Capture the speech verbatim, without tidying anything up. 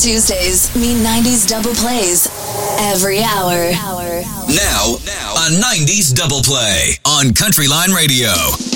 Tuesdays mean nineties double plays every hour. Now, now, a nineties double play on Country Line Radio.